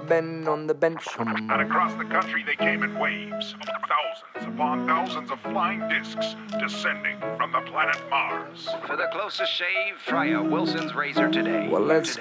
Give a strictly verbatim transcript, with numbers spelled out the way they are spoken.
Ben on the bench. And across the country they came in waves, thousands upon thousands of flying discs descending from the planet Mars. For the closest shave, try a Wilson's razor today. Well, let's